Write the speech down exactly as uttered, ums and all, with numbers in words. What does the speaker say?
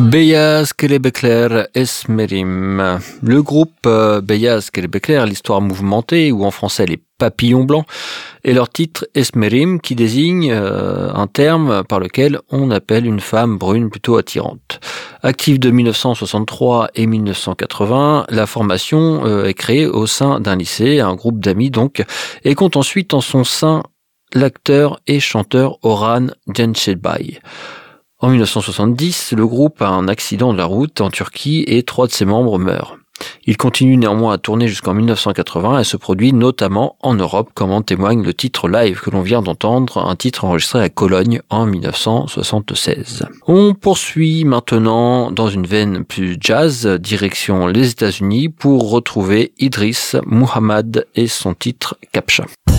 Beyaz Kelebekler Esmerim. Le groupe euh, Beyaz Kelebekler, l'histoire mouvementée, ou en français les papillons blancs, et leur titre Esmerim, qui désigne euh, un terme par lequel on appelle une femme brune plutôt attirante. Active de mille neuf cent soixante-trois et mille neuf cent quatre-vingts, la formation euh, est créée au sein d'un lycée, un groupe d'amis donc, et compte ensuite en son sein l'acteur et chanteur Orhan Gencebay. En mille neuf cent soixante-dix, le groupe a un accident de la route en Turquie et trois de ses membres meurent. Il continue néanmoins à tourner jusqu'en mille neuf cent quatre-vingts et se produit notamment en Europe, comme en témoigne le titre live que l'on vient d'entendre, un titre enregistré à Cologne en mille neuf cent soixante-seize. On poursuit maintenant dans une veine plus jazz, direction les États-Unis, pour retrouver Idris Muhammad et son titre Captcha.